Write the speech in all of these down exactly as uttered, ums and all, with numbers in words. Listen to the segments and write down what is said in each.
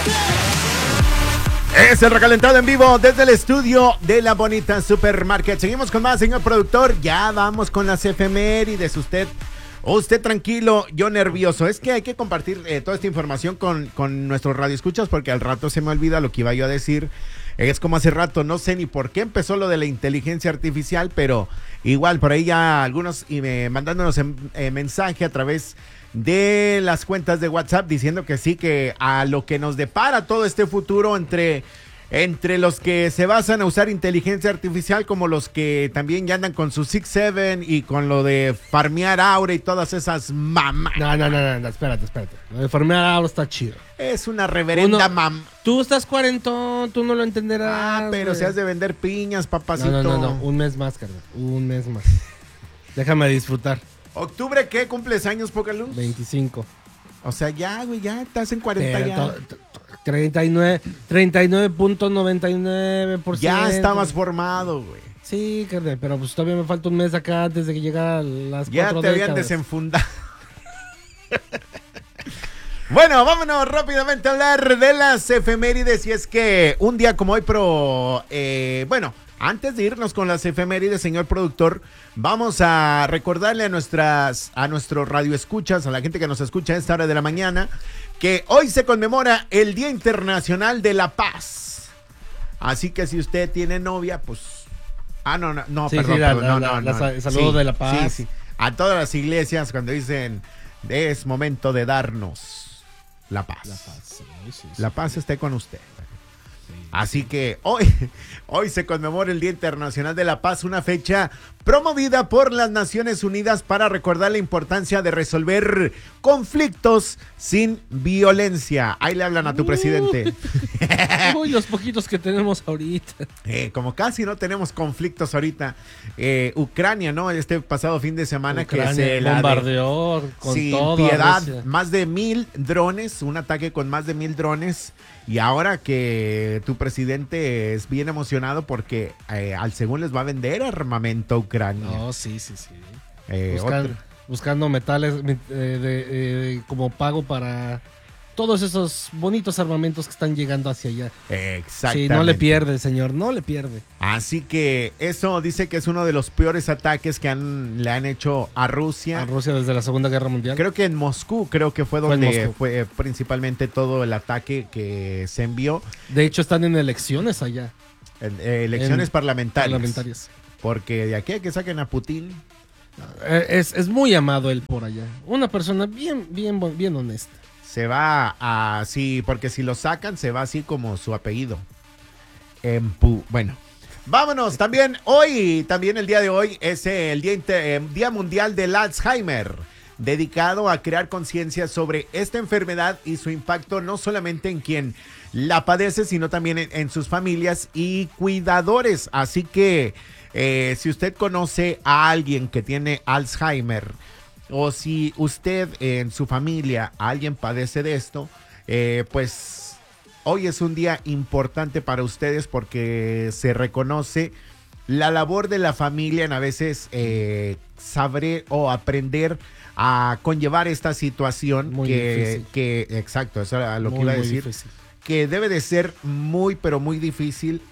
Es el recalentado en vivo desde el estudio de la bonita Supermarket. Seguimos con más, señor productor. Ya vamos con las efemérides. Usted, usted tranquilo, yo nervioso. Es que hay que compartir eh, toda esta información con, con nuestros radioescuchas porque al rato se me olvida lo que iba yo a decir. Es como hace rato, no sé ni por qué empezó lo de la inteligencia artificial, pero igual por ahí ya algunos y me, mandándonos en, eh, mensaje a través de las cuentas de WhatsApp diciendo que sí, que a lo que nos depara todo este futuro entre, entre los que se basan a usar inteligencia artificial como los que también ya andan con su six seven y con lo de farmear aura y todas esas mamás. No, no, no, no, espérate, espérate. Lo de farmear aura está chido. Es una reverenda mam. Tú estás cuarentón, tú no lo entenderás. Ah, pero se has de vender piñas, papacito. No, no, no, no, un mes más, carnal, un mes más. Déjame disfrutar. ¿Octubre qué? ¿Cumples años, Pocaluz? veinticinco. O sea, ya, güey, ya estás en cuarenta Pero ya. to- to- treinta y nueve, treinta y nueve punto noventa y nueve por ciento. Ya estabas formado, güey. Sí, carnal, pero pues todavía me falta un mes acá antes de que llegara a las Ya cuatro te habían décadas. desenfundado. Bueno, vámonos rápidamente a hablar de las efemérides. Y es que un día como hoy, pero eh, bueno, antes de irnos con las efemérides, señor productor, vamos a recordarle a nuestras, a nuestros radioescuchas, a la gente que nos escucha a esta hora de la mañana, que hoy se conmemora el Día Internacional de la Paz. Así que si usted tiene novia, pues... Ah, no, no, no, Sí, perdón, sí, la- perdón, la- no, la- no, la- no. el saludo Sí, de la paz. Sí, sí. A todas las iglesias cuando dicen, es momento de darnos la paz. La paz, sí, sí, sí. La paz esté con usted. Así que hoy, hoy se conmemora el Día Internacional de la Paz, una fecha promovida por las Naciones Unidas para recordar la importancia de resolver conflictos sin violencia. Ahí le hablan a tu presidente. Uy, los poquitos que tenemos ahorita. Eh, como casi no tenemos conflictos ahorita. Eh, Ucrania, ¿no? Este pasado fin de semana Ucrania que se la de- bombardeó con sin todo. piedad, Rusia. más de mil drones, un ataque con más de mil drones. Y ahora que tu presidente es bien emocionado porque eh, al según les va a vender armamento a Ucrania. No, sí, sí, sí. Eh, Buscan- otro- buscando metales eh, de- eh, como pago para todos esos bonitos armamentos que están llegando hacia allá. Exactamente. Sí, no le pierde, señor, no le pierde. Así que eso dice que es uno de los peores ataques que han, le han hecho a Rusia. A Rusia desde la Segunda Guerra Mundial. Creo que en Moscú, creo que fue Fue en donde Moscú. fue principalmente todo el ataque que se envió. De hecho, están en elecciones allá. En, eh, elecciones En- parlamentarias. Parlamentarias. Porque de aquí a que saquen a Putin. Eh, Es, es muy amado él por allá. Una persona bien, bien, bon- bien honesta. Se va a... Sí, porque si lo sacan se va así como su apellido. Empu. Bueno. Vámonos. También hoy, también el día de hoy es el Día, Inter- eh, Día Mundial del Alzheimer, dedicado a crear conciencia sobre esta enfermedad y su impacto no solamente en quien la padece, sino también en, en sus familias y cuidadores. Así que eh, si usted conoce a alguien que tiene Alzheimer, o si usted eh, en su familia alguien padece de esto, eh, pues hoy es un día importante para ustedes porque se reconoce la labor de la familia en a veces eh, saber o aprender a conllevar esta situación Muy que, difícil. que, exacto, eso era lo Muy, que iba a muy decir, difícil. que debe de ser muy, pero muy difícil.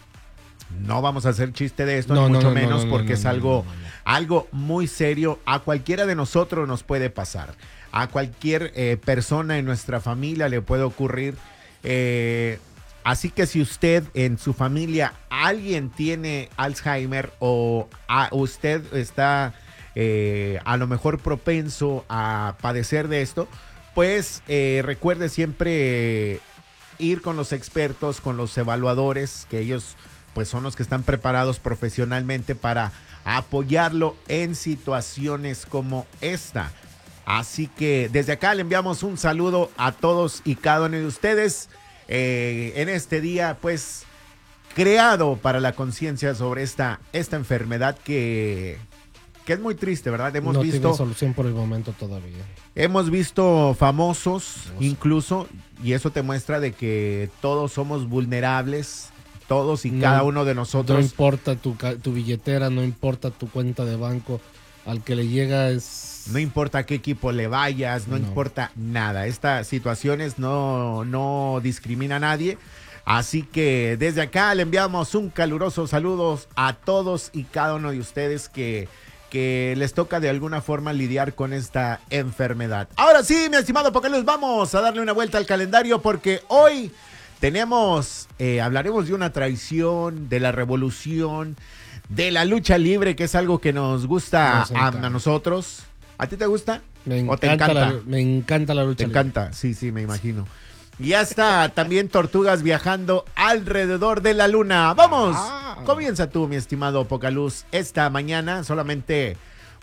No vamos a hacer chiste de esto, No, ni no, mucho no, no, menos, no, no, porque no, es no, algo, no, no, no. algo muy serio. A cualquiera de nosotros nos puede pasar. A cualquier eh, persona en nuestra familia le puede ocurrir. Eh, así que si usted en su familia alguien tiene Alzheimer o a usted está eh, a lo mejor propenso a padecer de esto, pues eh, recuerde siempre eh, ir con los expertos, con los evaluadores, que ellos pues son los que están preparados profesionalmente para apoyarlo en situaciones como esta. Así que desde acá le enviamos un saludo a todos y cada uno de ustedes eh, en este día, pues, creado para la conciencia sobre esta, esta enfermedad que, que es muy triste, ¿verdad? Hemos no visto, tiene solución por el momento todavía. hemos visto famosos incluso, y eso te muestra de que todos somos vulnerables, todos y No, cada uno de No nosotros. importa tu, ca- tu billetera, no importa tu cuenta de banco. Al que le llega es... No importa a qué equipo le vayas, no, no. importa nada. Estas situaciones no, no discrimina a nadie. Así que desde acá le enviamos un caluroso saludo a todos y cada uno de ustedes que, que les toca de alguna forma lidiar con esta enfermedad. Ahora sí, mi estimado Pocaluz, vamos a darle una vuelta al calendario porque hoy tenemos, eh, hablaremos de una tradición, de la revolución, de la lucha libre, que es algo que nos gusta nos a, a nosotros. ¿A ti te gusta? Me encanta, ¿O te encanta? La, me encanta la lucha libre. Te encanta, sí, sí, me imagino. Y ya está también Tortugas viajando alrededor de la luna. ¡Vamos! Ah. Comienza tú, mi estimado Pocaluz, esta mañana, solamente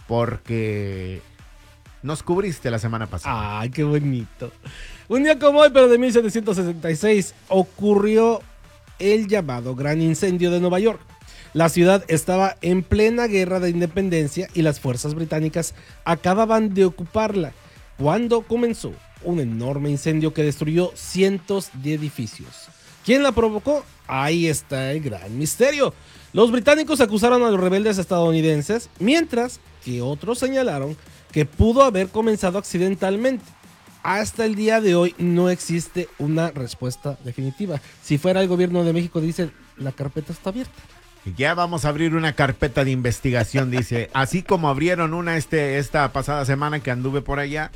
porque nos cubriste la semana pasada. ¡Ay, qué bonito! Un día como hoy, pero de mil setecientos sesenta y seis, ocurrió el llamado Gran Incendio de Nueva York. La ciudad estaba en plena guerra de independencia y las fuerzas británicas acababan de ocuparla cuando comenzó un enorme incendio que destruyó cientos de edificios. ¿Quién la provocó? Ahí está el gran misterio. Los británicos acusaron a los rebeldes estadounidenses, mientras que otros señalaron que pudo haber comenzado accidentalmente. Hasta el día de hoy no existe una respuesta definitiva. Si fuera el gobierno de México, dice, la carpeta está abierta. Ya vamos a abrir una carpeta de investigación, dice. Así como abrieron una este, esta pasada semana que anduve por allá.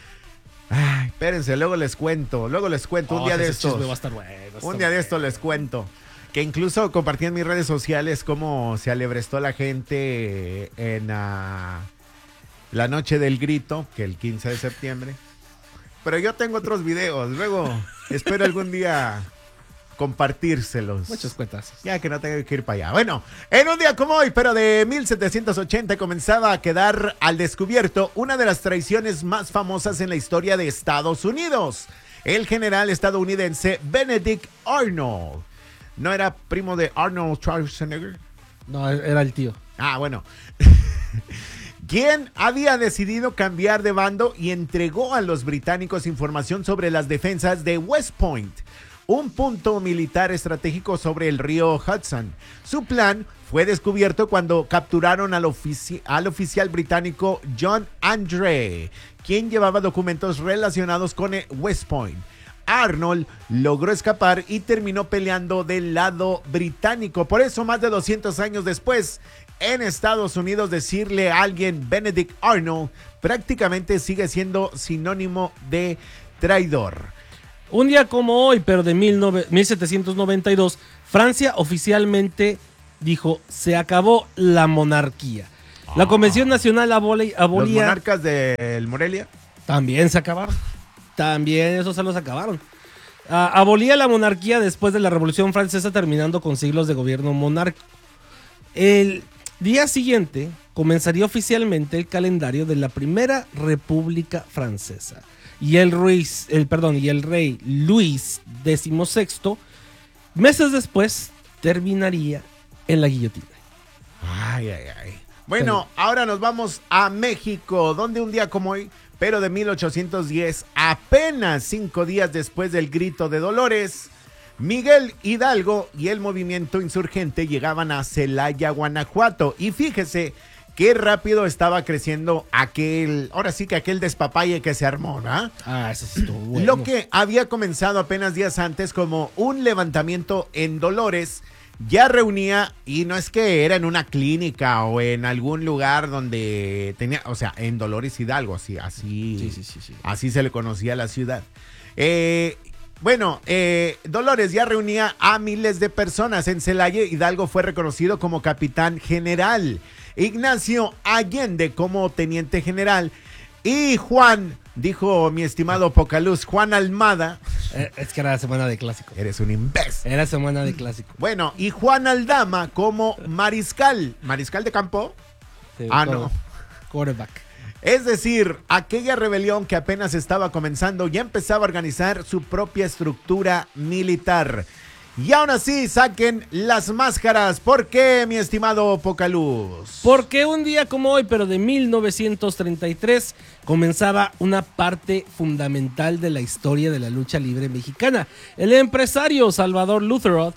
Ay, espérense, luego les cuento, luego les cuento. Un oh, día de estos. Va a estar bueno, un día bueno. de estos les cuento. Que incluso compartí en mis redes sociales cómo se alebrestó la gente en uh, la noche del grito, que el quince de septiembre. Pero yo tengo otros videos, luego espero algún día compartírselos. Muchos cuentas. Ya que no tengo que ir para allá. Bueno, en un día como hoy, pero de mil setecientos ochenta, comenzaba a quedar al descubierto una de las traiciones más famosas en la historia de Estados Unidos. El general estadounidense Benedict Arnold. ¿No era primo de Arnold Schwarzenegger? No, era el tío. Ah, bueno. Quien había decidido cambiar de bando y entregó a los británicos información sobre las defensas de West Point, un punto militar estratégico sobre el río Hudson. Su plan fue descubierto cuando capturaron al, ofici- al oficial británico John Andre, quien llevaba documentos relacionados con West Point. Arnold logró escapar y terminó peleando del lado británico. Por eso, más de doscientos años después, en Estados Unidos, decirle a alguien Benedict Arnold prácticamente sigue siendo sinónimo de traidor. Un día como hoy, pero de mil setecientos noventa y dos, Francia oficialmente dijo, se acabó la monarquía. Ah. La Convención Nacional aboli, abolía... ¿Los monarcas del Morelia? También se acabaron. También esos se los acabaron. Uh, abolía la monarquía después de la Revolución Francesa, terminando con siglos de gobierno monárquico. El día siguiente comenzaría oficialmente el calendario de la Primera República Francesa. Y el, Ruiz, el, perdón, y el rey Luis decimosexto, meses después, terminaría en la guillotina. Ay, ay, ay. Bueno, Pero, ahora nos vamos a México, donde un día como hoy, pero de mil ochocientos diez, apenas cinco días después del grito de Dolores, Miguel Hidalgo y el movimiento insurgente llegaban a Celaya, Guanajuato. Y fíjese qué rápido estaba creciendo aquel, ahora sí que aquel despapalle que se armó, ¿no? Ah, eso estuvo bueno. Lo que había comenzado apenas días antes como un levantamiento en Dolores, ya reunía, y no es que era en una clínica o en algún lugar donde tenía, o sea, en Dolores Hidalgo, así, así, sí, sí, sí, sí. así se le conocía a la ciudad. Eh, bueno, eh, Dolores ya reunía a miles de personas. En Celaya, Hidalgo fue reconocido como capitán general, Ignacio Allende como teniente general, y Juan, dijo mi estimado Pocaluz, Juan Almada. Eh, es que era semana de clásico. Eres un imbécil. Era semana de clásico. Bueno, y Juan Aldama como mariscal. ¿Mariscal de campo? Sí, ah, todo. no. Quarterback. Es decir, aquella rebelión que apenas estaba comenzando ya empezaba a organizar su propia estructura militar. Y aún así, saquen las máscaras. ¿Por qué, mi estimado Pocaluz? Porque un día como hoy, pero de mil novecientos treinta y tres, comenzaba una parte fundamental de la historia de la lucha libre mexicana. El empresario Salvador Lutherot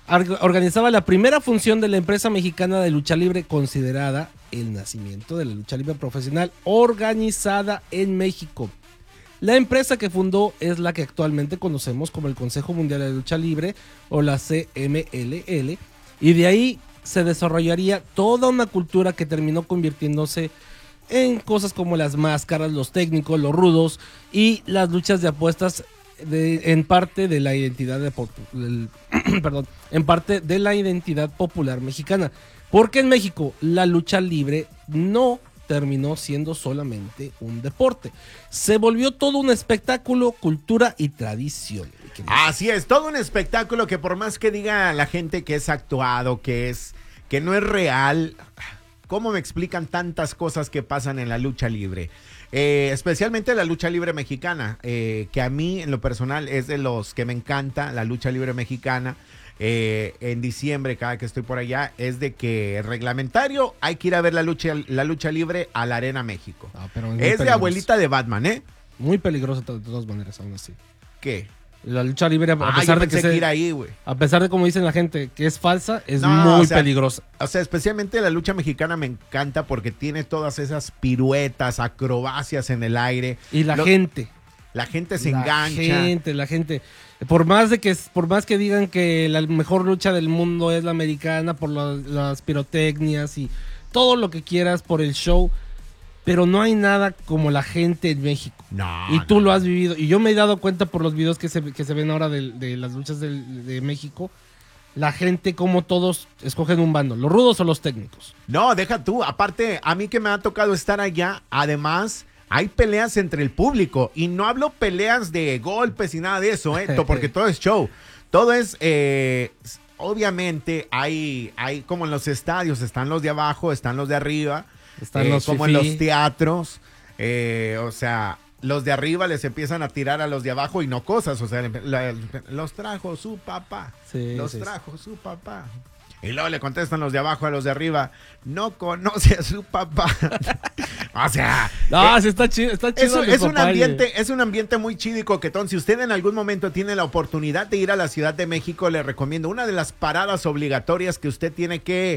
organizaba la primera función de la empresa mexicana de lucha libre, considerada el nacimiento de la lucha libre profesional organizada en México. La empresa que fundó es la que actualmente conocemos como el Consejo Mundial de Lucha Libre o la C M L L, y de ahí se desarrollaría toda una cultura que terminó convirtiéndose en cosas como las máscaras, los técnicos, los rudos y las luchas de apuestas de, en parte de la identidad de, del, perdón, en parte de la identidad popular mexicana, porque en México la lucha libre no terminó siendo solamente un deporte, se volvió todo un espectáculo, cultura y tradición. Así es, todo un espectáculo que por más que diga la gente que es actuado, que es que no es real, ¿cómo me explican tantas cosas que pasan en la lucha libre? Eh, especialmente la lucha libre mexicana, eh, que a mí en lo personal es de los que me encanta, la lucha libre mexicana. Eh, en diciembre, cada que estoy por allá, es de que reglamentario hay que ir a ver la lucha, la lucha libre a la Arena México. Ah, pero es es peligroso. De abuelita de Batman, ¿eh? Muy peligroso de todas maneras, aún así. ¿Qué? La lucha libre, a Ah, pesar yo de que, pensé se, que ir ahí, güey. a pesar de como dicen la gente que es falsa, es No, muy o sea, peligrosa. O sea, especialmente la lucha mexicana me encanta porque tiene todas esas piruetas, acrobacias en el aire. Y la Lo- gente. La gente se la engancha. gente, la gente. Por más de que, por más que digan que la mejor lucha del mundo es la americana por la- las pirotecnias y todo lo que quieras por el show, pero no hay nada como la gente en México. No. Y tú no. lo has vivido. Y yo me he dado cuenta por los videos que se, que se ven ahora de, de las luchas del- de México. La gente, como todos escogen un bando, los rudos o los técnicos. No, deja tú. Aparte, a mí que me ha tocado estar allá, además, hay peleas entre el público. Y no hablo peleas de golpes y nada de eso, ¿eh? To- porque todo es show. Todo es, eh, obviamente, hay, hay, como en los estadios, están los de abajo, están los de arriba. Están eh, los como en fifí. los teatros. eh, o sea, los de arriba les empiezan a tirar a los de abajo y no cosas. O sea, la- los trajo su papá. Sí, los sí, trajo su papá. Y luego le contestan los de abajo a los de arriba, no conoce a su papá. O sea, No, eh, sí está chido, está chido. es, un- el es un papá, ambiente, es un ambiente muy chido y coquetón. Si usted en algún momento tiene la oportunidad de ir a la Ciudad de México, le recomiendo una de las paradas obligatorias que usted tiene que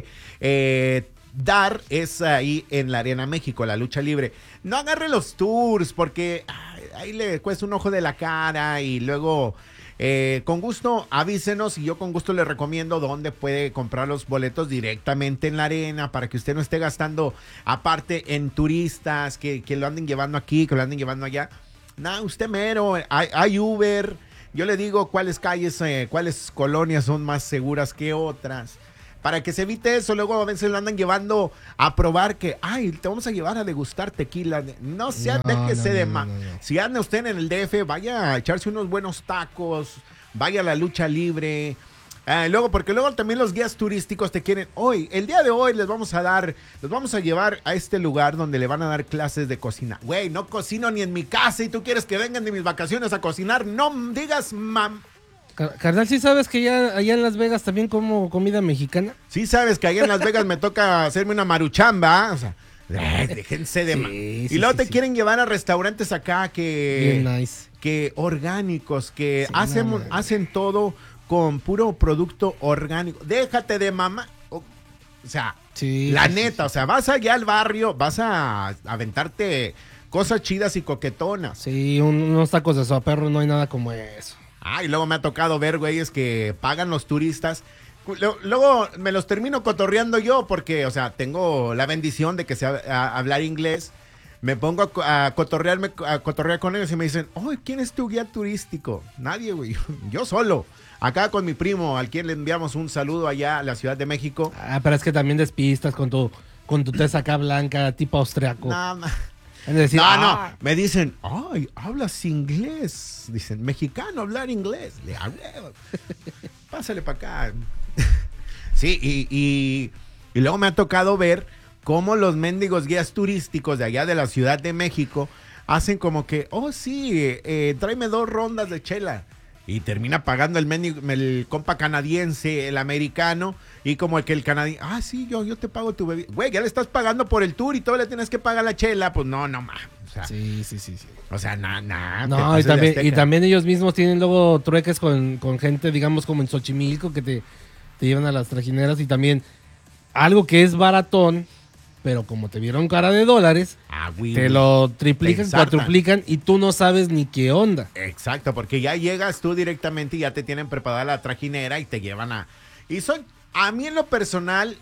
eh, dar es ahí en la Arena México, la lucha libre. No agarre los tours porque ay, ahí le cuesta un ojo de la cara y luego eh, con gusto avísenos y yo con gusto le recomiendo dónde puede comprar los boletos directamente en la arena para que usted no esté gastando aparte en turistas que, que lo anden llevando aquí, que lo anden llevando allá. No, usted mero, hay, hay Uber. Yo le digo cuáles calles, eh, cuáles colonias son más seguras que otras. Para que se evite eso, luego a veces lo andan llevando a probar que, ay, te vamos a llevar a degustar tequila. No sea, No, déjese no, de no, más. no, no. Si anda usted en el D F, vaya a echarse unos buenos tacos, vaya a la lucha libre. Eh, luego, porque luego también los guías turísticos te quieren, hoy, el día de hoy les vamos a dar, los vamos a llevar a este lugar donde le van a dar clases de cocina. Güey, no cocino ni en mi casa y tú quieres que vengan de mis vacaciones a cocinar. No digas, mam. Car- Carnal, ¿sí sabes que ya allá en Las Vegas también como comida mexicana? Sí sabes que allá en Las Vegas me toca hacerme una maruchamba, o sea, eh, déjense de... Sí, ma- sí, y luego sí, te sí. quieren llevar a restaurantes acá que... Bien nice. que orgánicos, que Sí, hacen, no, no. hacen todo con puro producto orgánico. Déjate de mamá. O, o sea, Sí, la sí, neta, sí, o sea, vas allá al barrio, vas a aventarte cosas chidas y coquetonas. Sí, un- unos tacos de soperro, no hay nada como eso. Ah, y luego me ha tocado ver, güeyes, que pagan los turistas. Luego, luego me los termino cotorreando yo porque, o sea, tengo la bendición de que sé a- a- hablar inglés. Me pongo a, co- a cotorrearme, a cotorrear con ellos y me dicen, oh, ¿quién es tu guía turístico? Nadie, güey, yo, yo solo. Acá con mi primo, al quien le enviamos un saludo allá a la Ciudad de México. Ah, pero es que también despistas con tu, con tu tez acá blanca, tipo austriaco. Nada más. Es decir, No, ah, no, me dicen, ay, hablas inglés. Dicen, mexicano, hablar inglés. Le hago, pásale para acá. Sí, y, y, y luego me ha tocado ver cómo los mendigos guías turísticos de allá de la Ciudad de México hacen como que, oh sí, eh, tráeme dos rondas de chela. Y termina pagando el, mendigo, el compa canadiense, el americano, y como el que el canadiense, ah, sí, yo, yo te pago tu bebida. Güey, ya le estás pagando por el tour y todo le tienes que pagar la chela. Pues no, no, ma. O sea, Sí, sí, sí, sí. o sea, nada, nada. No, y también, y también ellos mismos tienen luego trueques con, con gente, digamos, como en Xochimilco, que te te llevan a las trajineras y también algo que es baratón, pero como te vieron cara de dólares, Ah, güey, te güey. lo triplican, Te ensartan. cuatruplican y tú no sabes ni qué onda. Exacto, porque ya llegas tú directamente y ya te tienen preparada la trajinera y te llevan a... Y son, a mí en lo personal,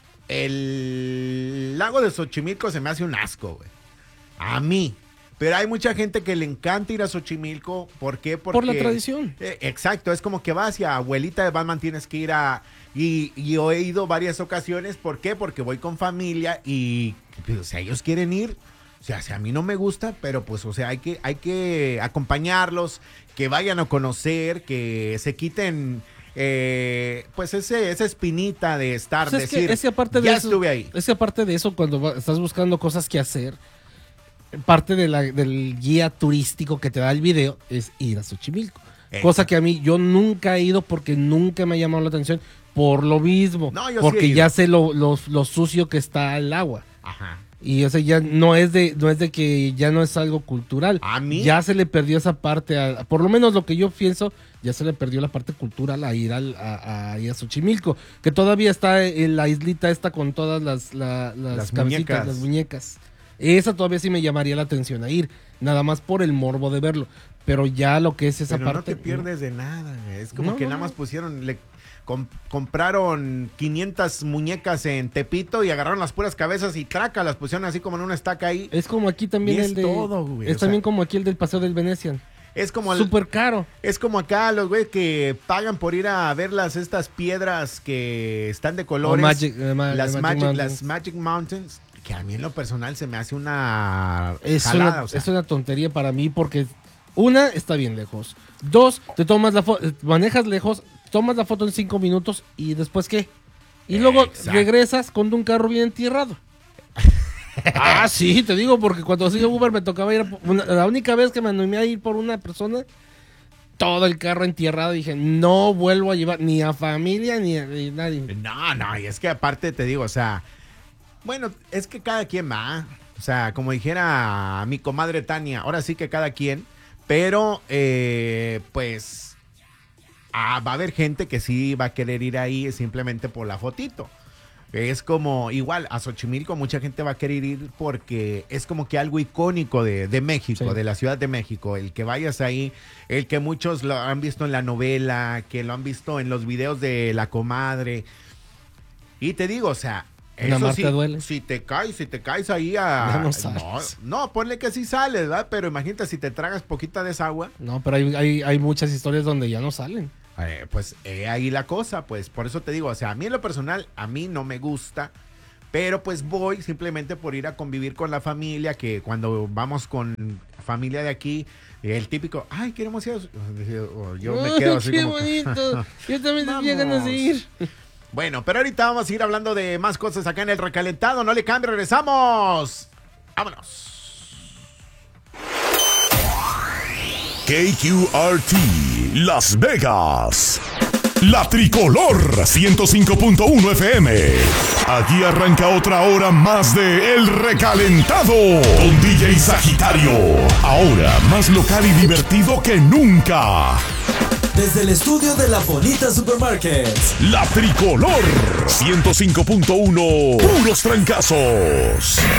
el lago de Xochimilco se me hace un asco, güey. A mí. Pero hay mucha gente que le encanta ir a Xochimilco. ¿Por qué? Porque, Por la tradición. Eh, exacto, es como que vas y a abuelita de Batman tienes que ir a... Y, y yo he ido varias ocasiones. ¿Por qué? Porque voy con familia y... Pues, o sea, ellos quieren ir. O sea, si a mí no me gusta, pero pues, o sea, hay que, hay que acompañarlos, que vayan a conocer, que se quiten... Eh, pues ese, esa espinita de estar, Pues es, decir, que, es que aparte de ya eso, estuve ahí. Es que aparte de eso, cuando va- estás buscando cosas que hacer, parte de la- del guía turístico que te da el video es ir a Xochimilco. Exacto. Cosa que a mí yo nunca he ido porque nunca me ha llamado la atención por lo mismo. No, yo sí he porque ido. ya sé lo, lo- lo sucio que está el agua. Ajá. Y eso ya no es de no es de que ya no es algo cultural. A mí- ya se le perdió esa parte, a- por lo menos lo que yo pienso, ya se le perdió la parte cultural a ir al, a, a, ir a Xochimilco, que todavía está en la islita esta con todas las, la- las, Las cabecitas, muñecas. las muñecas. Esa todavía sí me llamaría la atención a ir, nada más por el morbo de verlo. Pero ya lo que es esa Pero no parte. te pierdes de nada. Es como No, que no, nada no. más pusieron, le com- compraron quinientas muñecas en Tepito y agarraron las puras cabezas y traca, las pusieron así como en una estaca ahí. Es como aquí también Y el es de. todo, güey, es o también sea- como aquí el del Paseo del Venecian. Es como el- Súper caro. es como acá los güeyes que pagan por ir a ver las estas piedras que están de colores. O Magic- eh, ma- las, Magic Magic, Mountains. las Magic Mountains, que a mí en lo personal se me hace una Es, jalada, una, o sea. es una tontería para mí porque una, está bien lejos. Dos, te tomas la foto, manejas lejos, tomas la foto en cinco minutos y después ¿qué? Y luego Exacto. regresas con un carro bien entierrado. Ah, sí, te digo, porque cuando hacía Uber me tocaba ir a por una- la única vez que me animé a ir por una persona, todo el carro entierrado. Dije, no vuelvo a llevar ni a familia ni a ni a nadie. No, no, y es que aparte te digo, o sea, bueno, es que cada quien va, o sea, como dijera mi comadre Tania, ahora sí que cada quien, pero eh, pues ah, va a haber gente que sí va a querer ir ahí simplemente por la fotito. Es como, igual, a Xochimilco mucha gente va a querer ir porque es como que algo icónico de, de México, Sí. de la Ciudad de México. El que vayas ahí, el que muchos lo han visto en la novela, que lo han visto en los videos de La Comadre. Y te digo, o sea, Nada eso más sí, te duele. si te caes, si te caes ahí a... Ya no no, sales. no, ponle que sí sales, ¿verdad? Pero imagínate si te tragas poquita de esa agua. No, pero hay, hay, hay muchas historias donde ya no salen. Eh, pues eh, ahí la cosa, pues por eso te digo, o sea, a mí en lo personal, a mí no me gusta, pero pues voy simplemente por ir a convivir con la familia, que cuando vamos con familia de aquí, el típico, ay, queremos ir a... Yo me quedo así ¡Qué como que- bonito! Yo también Vamos. tenía ganas de ir. Bueno, pero ahorita vamos a ir hablando de más cosas acá en el recalentado, no le cambie, regresamos. Vámonos. K Q R T Las Vegas. La Tricolor ciento cinco punto uno F M. Aquí arranca otra hora más de El Recalentado con D J Sagitario. Ahora más local y divertido que nunca. Desde el estudio de La Bonita Supermarket. La Tricolor ciento cinco punto uno. Puros trancazos.